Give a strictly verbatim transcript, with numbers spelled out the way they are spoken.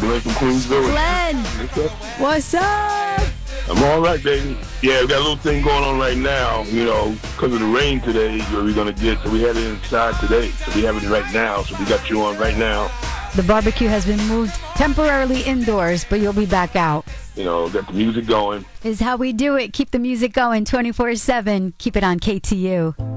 Glenn from Queens Village. Glenn, what's up? I'm all right, baby. Yeah, we got a little thing going on right now, you know, because of the rain today, where we're going to get, so we had it inside today. So we have it right now, so we got you on right now. The barbecue has been moved temporarily indoors, but you'll be back out. You know, got the music going. Is how we do it. Keep the music going twenty-four seven. Keep it on K T U.